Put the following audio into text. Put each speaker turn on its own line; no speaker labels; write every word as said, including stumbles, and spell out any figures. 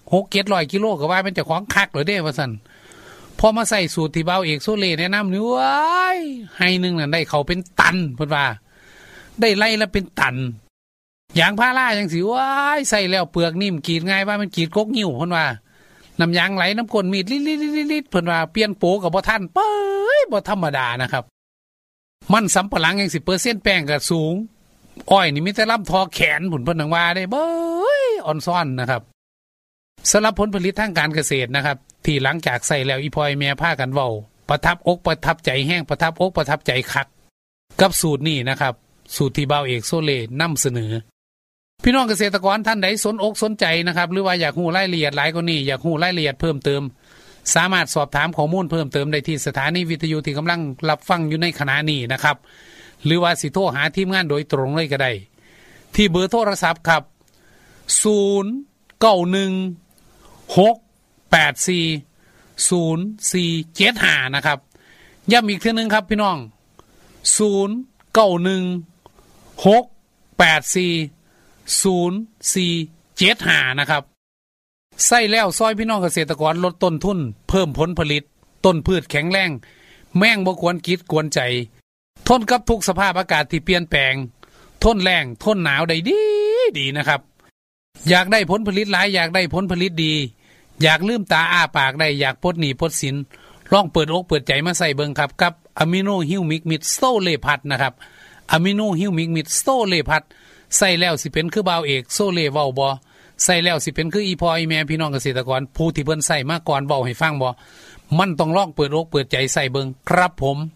หกเจ็ดร้อยกิโลก็ว่าเป็นเจ้าของคักเลยเด้ว่าซั่นพอมาใส่สูตรที่เบาเอกโซเล่แนะนำนี่ว้ายให้นึงนั่นได้เขาเป็นตันเพิ่นว่าได้ไล่ละเป็นตันยางพาราจังสิว้ายใส่แล้วเปลือกนิ่มกรีดง่ายว่ามันกรีดกกนิ้วเพิ่นว่าน้ำยางไหลน้ำก้นมีดลิดๆๆๆเพิ่นว่าเปลี่ยนโปก็บ่ทันเป้ยบ่ธรรมดานะครับมันสำปะหลังจังสิเปอร์เซ็นต์แป้งก็สูงอ้อยนี่มีแต่ลำทอแขนผุนเพิ่นว่าได้เบ้ยอ่อนซ่อนนะครับสำหรับผลผลิตทางการเกษตรนะครับที่หลังจากใส่แล้วอีพอยแม่พากันเว้าประทับอกประทับใจแห้งประทับอกประทับใจคักกับสูตรนี้นะครับสูตรที่เบาเอกโซเล่นำเสนอพี่น้องเกษตรกรท่านใดสนอกสนใจนะครับหรือว่าอยากรู้รายละเอียดหลายกว่านี้อยากรู้รายละเอียดเพิ่มเติมสามารถสอบถามข้อมูลเพิ่มเติมได้ที่สถานีวิทยุที่กำลังรับฟังอยู่ในขณะนี้นะครับหรือว่าสิโทรหาทีมงานโดยตรงเลยก็ได้ที่เบอร์โทรศัพท์ครับศูนย์ เก้า หนึ่ง หก แปด สี่ ศูนย์ สี่ เจ็ด ห้านะครับย้ำอีกทีนึงครับพี่น้องศูนย์ เก้า หนึ่ง หก แปด สี่ ศูนย์ สี่ เจ็ด ห้านะครับใส่แล้วซอยพี่น้องเกษตรกรลดต้นทุนเพิ่มผลผลิตต้นพืชแข็งแรงแม่งบ่ควรคิดกวนใจทนกับทุกสภาพอากาศที่เปลี่ยนแปลงทนแรงทนหนาวได้ดีดีนะครับอยากได้ผลผลิตหลายอยากได้ผลผลิตดีอยากลืมตาอ้าปากได้อยากปลดหนี้ปลดสินลองเปิดอกเปิดใจมาใส่เบิ่งครับกับอะมิโนฮิวมิกมิดโซเลพัทนะครับอะมิโนฮิวมิกมิดโซเลพัทใส่แล้วสิเป็นคือบ่าวเอกโซเลเว้าบ่ใส่แล้วสิเป็นคืออีพออีแม่พี่น้องเกษตรกรผู้ที่เพิ่นใส่มาก่อนเว้าให้ฟังบ่มันต้องลองเปิดอกเปิดใจใส่เบิ่งครับผม